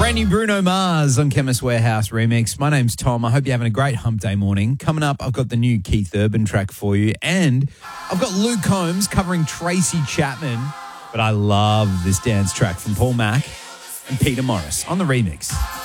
Brand new Bruno Mars on Chemist Warehouse remix. My name's Tom. I hope you're having a great hump day morning. Coming up, I've got the new Keith Urban track for you. And I've got Luke Combs covering Tracy Chapman. But I love this dance track from Paul Mac and Peter Morris on the remix.